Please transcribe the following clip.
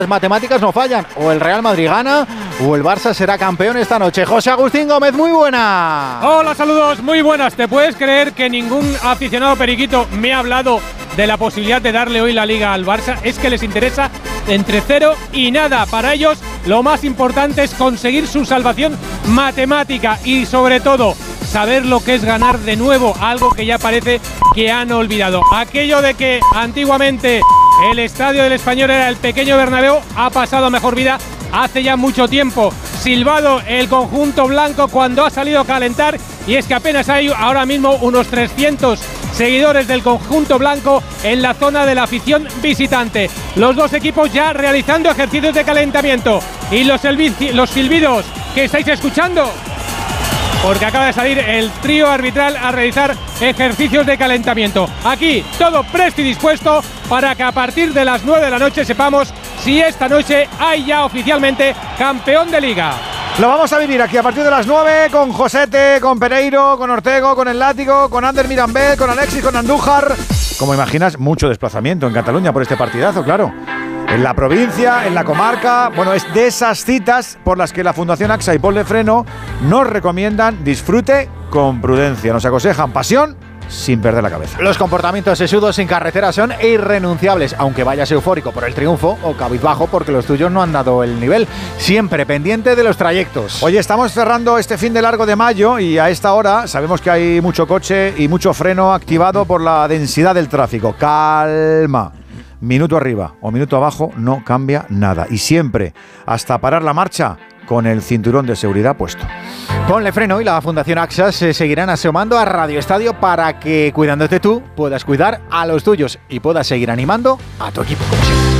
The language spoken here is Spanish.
Las matemáticas no fallan, o el Real Madrid gana o el Barça será campeón esta noche. José Agustín Gómez, muy buena. Hola, saludos, muy buenas. ¿Te puedes creer que ningún aficionado periquito me ha hablado de la posibilidad de darle hoy la Liga al Barça? Es que les interesa entre 0 y nada. Para ellos lo más importante es conseguir su salvación matemática y sobre todo saber lo que es ganar de nuevo, algo que ya parece que han olvidado. Aquello de que antiguamente el estadio del Español era el pequeño Bernabéu ha pasado a mejor vida hace ya mucho tiempo. Silbado el conjunto blanco cuando ha salido a calentar, y es que apenas hay ahora mismo unos 300 seguidores del conjunto blanco en la zona de la afición visitante. Los dos equipos ya realizando ejercicios de calentamiento. Y los silbidos que estáis escuchando, porque acaba de salir el trío arbitral a realizar ejercicios de calentamiento. Aquí todo presto y dispuesto para que a partir de las 9 de la noche sepamos si esta noche hay ya oficialmente campeón de Liga. Lo vamos a vivir aquí a partir de las 9 con Josete, con Pereiro, con Ortego, con El Látigo, con Ander Mirambel, con Alexis, con Andújar. Como imaginas, mucho desplazamiento en Cataluña por este partidazo, claro. En la provincia, en la comarca, bueno, es de esas citas por las que la Fundación AXA y Pol de Freno nos recomiendan disfrute con prudencia. Nos aconsejan pasión sin perder la cabeza. Los comportamientos sesudos en carretera son irrenunciables, aunque vayas eufórico por el triunfo o cabizbajo porque los tuyos no han dado el nivel. Siempre pendiente de los trayectos. Oye, estamos cerrando este fin de largo de mayo y a esta hora sabemos que hay mucho coche y mucho freno activado por la densidad del tráfico. Calma. Minuto arriba o minuto abajo no cambia nada. Y siempre, hasta parar la marcha, con el cinturón de seguridad puesto. Ponle Freno y la Fundación AXA se seguirán asomando a Radio Estadio para que, cuidándote tú, puedas cuidar a los tuyos y puedas seguir animando a tu equipo como siempre.